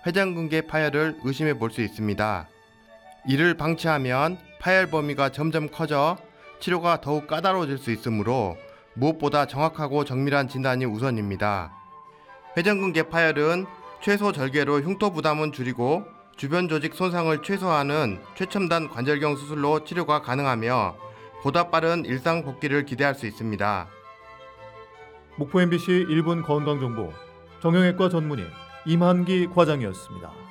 회전근개 파열을 의심해 볼 수 있습니다. 이를 방치하면 파열 범위가 점점 커져 치료가 더욱 까다로워질 수 있으므로 무엇보다 정확하고 정밀한 진단이 우선입니다. 회전근개 파열은 최소 절개로 흉터 부담은 줄이고 주변 조직 손상을 최소화하는 최첨단 관절경 수술로 치료가 가능하며 보다 빠른 일상 복귀를 기대할 수 있습니다. 목포 MBC 1분 건강정보 정형외과 전문의 임한기 과장이었습니다.